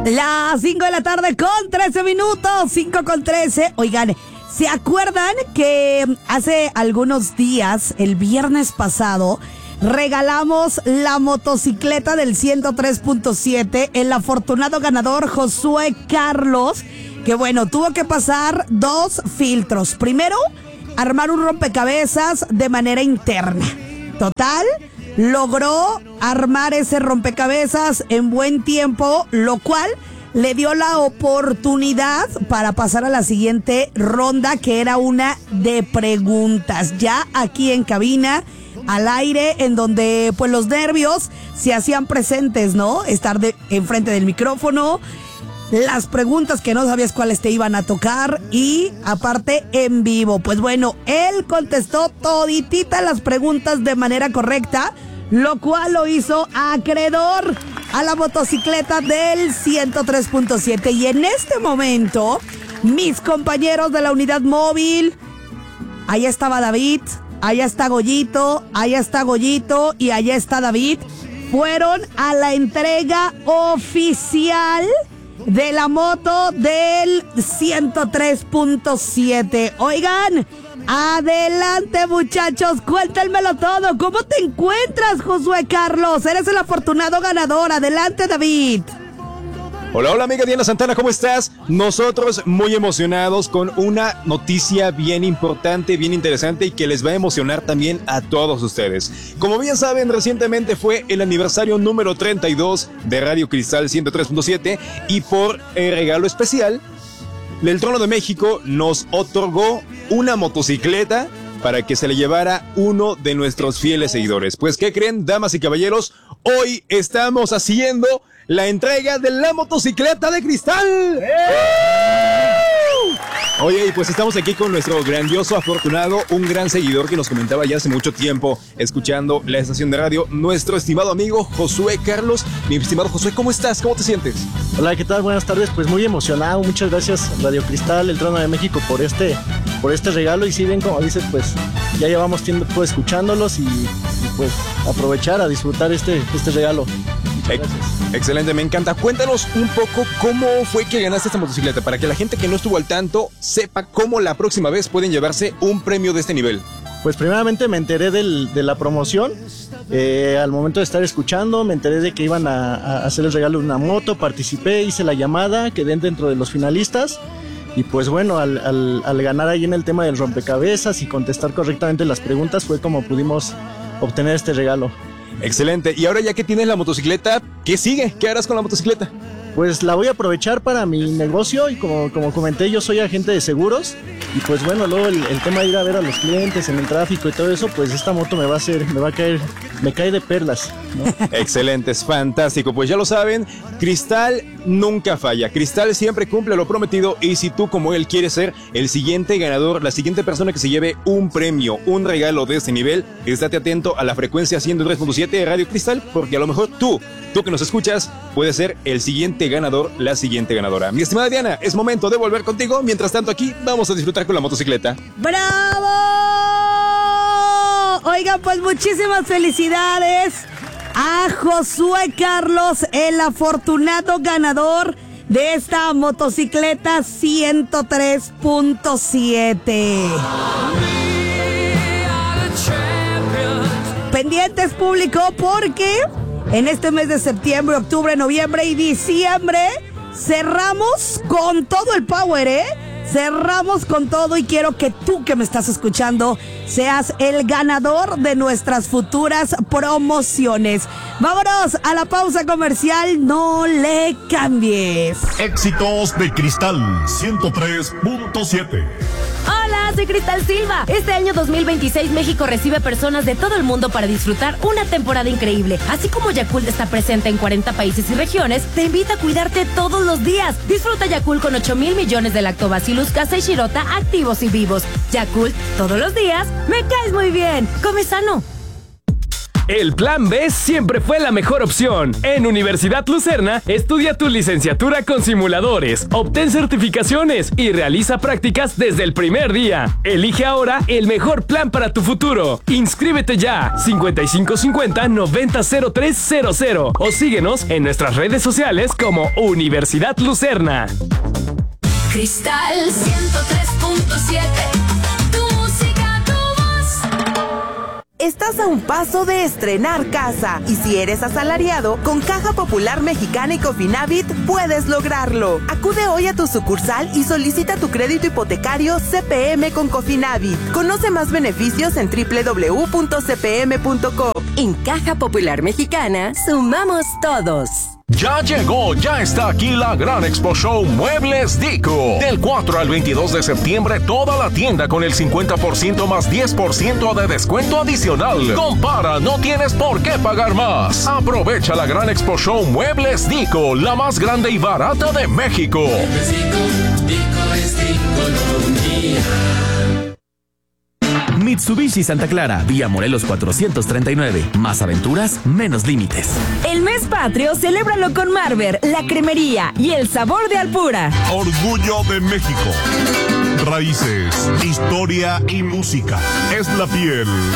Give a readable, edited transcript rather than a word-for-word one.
Las 5 de la tarde con 13 minutos, 5 con 13. Oigan, ¿se acuerdan que hace algunos días, el viernes pasado, regalamos la motocicleta del 103.7? El afortunado ganador Josué Carlos, que bueno, tuvo que pasar 2 filtros. Primero, armar un rompecabezas de manera interna. Total, logró armar ese rompecabezas en buen tiempo, lo cual le dio la oportunidad para pasar a la siguiente ronda, que era una de preguntas. Ya aquí en cabina, al aire, en donde pues los nervios se hacían presentes, ¿no? Estar enfrente del micrófono, las preguntas que no sabías cuáles te iban a tocar y aparte en vivo. Pues bueno, él contestó toditita las preguntas de manera correcta, lo cual lo hizo acreedor a la motocicleta del 103.7. Y en este momento, mis compañeros de la unidad móvil, allá estaba David, allá está Goyito, allá está Goyito y allá está David, fueron a la entrega oficial de la moto del 103.7. Oigan, adelante muchachos, cuéntenmelo todo. ¿Cómo te encuentras, Josué Carlos? Eres el afortunado ganador. Adelante, David. Hola amiga Diana Santana, ¿cómo estás? Nosotros muy emocionados con una noticia bien importante, bien interesante y que les va a emocionar también a todos ustedes. Como bien saben, recientemente fue el aniversario número 32 de Radio Cristal 103.7 y por regalo especial, el Trono de México nos otorgó una motocicleta para que se le llevara uno de nuestros fieles seguidores. Pues, ¿qué creen, damas y caballeros? Hoy estamos haciendo la entrega de la motocicleta de cristal. Oye, y pues estamos aquí con nuestro grandioso afortunado, un gran seguidor que nos comentaba ya hace mucho tiempo, escuchando la estación de radio, nuestro estimado amigo Josué Carlos. Mi estimado Josué, ¿cómo estás? ¿Cómo te sientes? Hola, ¿qué tal? Buenas tardes. Pues muy emocionado. Muchas gracias Radio Cristal, el Trono de México, por este regalo. Y si bien, como dices, pues ya llevamos tiempo escuchándolos y pues aprovechar a disfrutar este regalo. Excelente, me encanta. Cuéntanos un poco cómo fue que ganaste esta motocicleta, para que la gente que no estuvo al tanto sepa cómo la próxima vez pueden llevarse un premio de este nivel. Pues primeramente me enteré de la promoción. Al momento de estar escuchando, me enteré de que iban a hacer el regalo de una moto. Participé, hice la llamada, quedé dentro de los finalistas. Y pues bueno, al ganar ahí en el tema del rompecabezas y contestar correctamente las preguntas, fue como pudimos obtener este regalo. Excelente. Y ahora, ya que tienes la motocicleta, ¿qué sigue? ¿Qué harás con la motocicleta? Pues la voy a aprovechar para mi negocio y como comenté, yo soy agente de seguros y pues bueno, luego el tema de ir a ver a los clientes en el tráfico y todo eso, pues esta moto me cae de perlas, ¿no? Excelente, es fantástico. Pues ya lo saben, Cristal nunca falla. Cristal siempre cumple lo prometido y si tú, como él, quieres ser el siguiente ganador, la siguiente persona que se lleve un premio, un regalo de este nivel, estate atento a la frecuencia 103.7 de Radio Cristal, porque a lo mejor tú que nos escuchas, puedes ser el siguiente ganador, la siguiente ganadora. Mi estimada Diana, es momento de volver contigo. Mientras tanto, aquí vamos a disfrutar con la motocicleta. ¡Bravo! Oigan, pues muchísimas felicidades a Josué Carlos, el afortunado ganador de esta motocicleta 103.7. Pendientes, público, porque en este mes de septiembre, octubre, noviembre y diciembre cerramos con todo el power, Cerramos con todo y quiero que tú, que me estás escuchando, seas el ganador de nuestras futuras promociones. Vámonos a la pausa comercial, no le cambies. Éxitos de Cristal 103.7. Hola, soy Cristal Silva. Este año 2026 México recibe personas de todo el mundo para disfrutar una temporada increíble. Así como Yakult está presente en 40 países y regiones, te invita a cuidarte todos los días. Disfruta Yakult con 8,000 millones de lactobacillus casei shirota activos y vivos. Yakult, todos los días, me caes muy bien. Come sano. El Plan B siempre fue la mejor opción. En Universidad Lucerna, estudia tu licenciatura con simuladores, obtén certificaciones y realiza prácticas desde el primer día. Elige ahora el mejor plan para tu futuro. Inscríbete ya, 5550-900300 o síguenos en nuestras redes sociales como Universidad Lucerna. Cristal 103.7. Estás a un paso de estrenar casa y si eres asalariado, con Caja Popular Mexicana y Cofinavit puedes lograrlo. Acude hoy a tu sucursal y solicita tu crédito hipotecario CPM con Cofinavit. Conoce más beneficios en www.cpm.com. En Caja Popular Mexicana, sumamos todos. Ya llegó, ya está aquí la gran Expo Show Muebles Dico. Del 4 al 22 de septiembre, toda la tienda con el 50% más 10% de descuento adicional. Compara, no tienes por qué pagar más. Aprovecha la gran Expo Show Muebles Dico, la más grande y barata de México. Dico es Diconomía. Mitsubishi Santa Clara, vía Morelos 439. Más aventuras, menos límites. El mes patrio, celébralo con Marver, la cremería y el sabor de Alpura. Orgullo de México. Raíces, historia y música. Es la piel